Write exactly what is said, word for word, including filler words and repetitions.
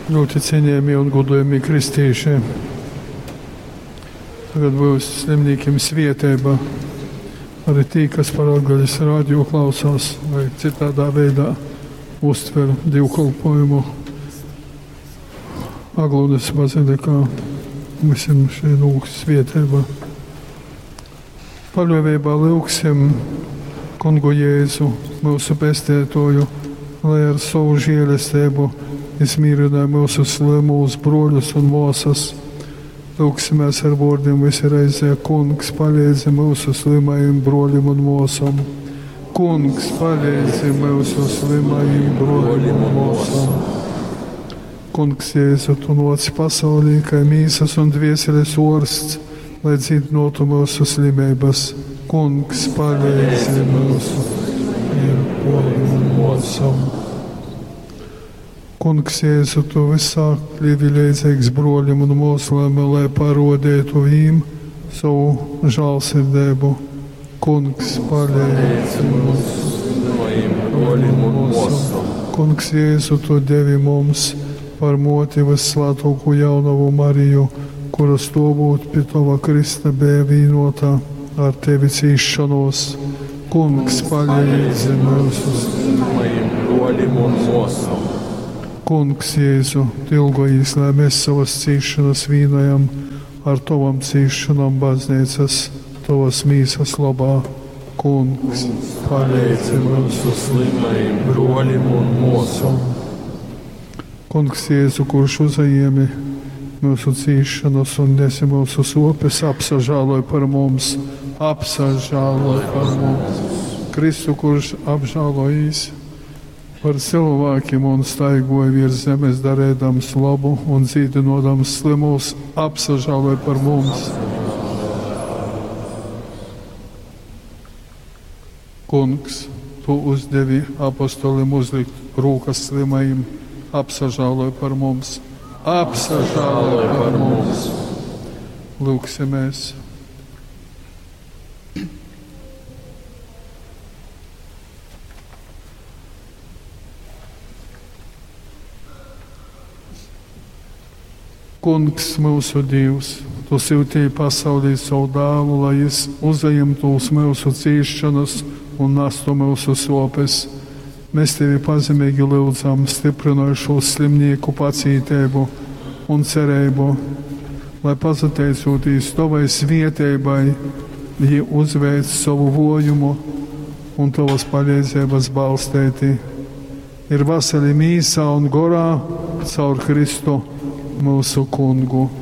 Ļoti cienījami un godājami kristieši. Tagad būs slimniekiem svētība. Arī tie, kas par Latgales rādio klausās vai citādā veidā uztver dievkalpojumu Aglonas bazilikā. Visiem šī lūgs svētība. Paļāvībā lūgsim Kungu Jēzu, mūsu pestētoju, lai ar savu žēlastību izmīrināja mūsu slimus broļus un māsas. Lūksimies ar vārdiem visi reizē: Kungs, palīdzi mūsu slimajiem broļiem un māsām. Kungs, palīdzi mūsu slimajiem broļiem un māsām. Kungs Jēzu, tu nāc pasaulī kā mīsas un dvēseles ārsts, lai dziedinātu mūsu slimības. Kungs, palīdzi mūsu broļiem un māsām. Kungs Jēzu, tu visāk līdzīgs broļiem un māsām, lai parodētu viņiem savu žēlsirdību. Kungs, palīdzi mūsu broļiem un māsām. Kungs Jēzu, tu devi mums par moti visslātāko jaunavu Mariju, kura stāvot pie tava Krista bija vienota ar tevi cīšanos. Kungs, palīdzi mūsu broļiem un māsām. Kungs Jēzu, ilgojies, lai mēs savas cīšanas vīnojam ar tavam cīšanām baznīcas, tavas mīsas labā. Kungs, palīdzi mūsu slimajiem broļiem un māsām. Kungs Jēzu, kurš uzajēmi mūsu cīšanas un nesi mūsu sopes, apsažāloj par mums, apsažāloj par mums. Kristu, kurš apžālojīs par cilvēkiem un staigoja virs zemes, darēdams labu un dzīdinodams slimus, apsažāloj par mums. Kungs, tu uzdevi apostolim uzlikt rūkas slimajiem, apsažāloj par mums, apsažāloj par mums. Lūksimies. Kungs, mūsu Dievs, tu sūtīji pasaulī savu dēlu, lai viņš uzņemtos mūsu cīšanas un nestu mūsu sopes. Mēs tevi pazemīgi lūdzam, stiprinot šo slimnieku pacietību un cerību, lai pateicoties tavai svētībai, viņi uzveic savu vojumu un tavas palīdzības balstīti. Ir veseli mīsā un gorā caur Kristu mūsu Kungu.